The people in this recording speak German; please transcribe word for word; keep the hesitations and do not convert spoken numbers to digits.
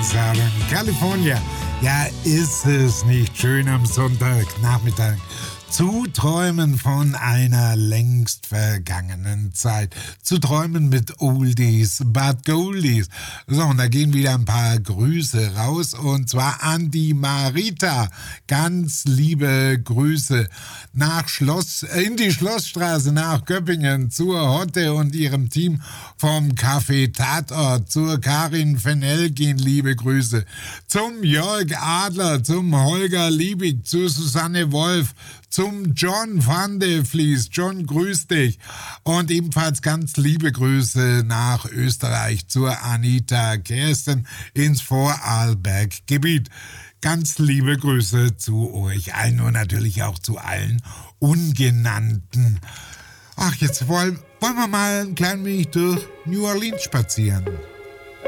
Southern California. Ja, ist es nicht schön am Sonntagnachmittag zu träumen von einer längst vergangenen Zeit, zu träumen mit Oldies but Goldies. So, und da gehen wieder ein paar Grüße raus, und zwar an die Marita. Ganz liebe Grüße nach Schloss, in die Schlossstraße nach Göppingen zur Hotte und ihrem Team vom Café Tatort, zur Karin Fennell gehen liebe Grüße, zum Jörg Adler, zum Holger Liebig, zu Susanne Wolf, zum John van de Vlies. John, grüß dich. Und ebenfalls ganz liebe Grüße nach Österreich zur Anita Kersten ins Vorarlberg-Gebiet. Ganz liebe Grüße zu euch allen und natürlich auch zu allen Ungenannten. Ach, jetzt wollen, wollen wir mal ein klein wenig durch New Orleans spazieren.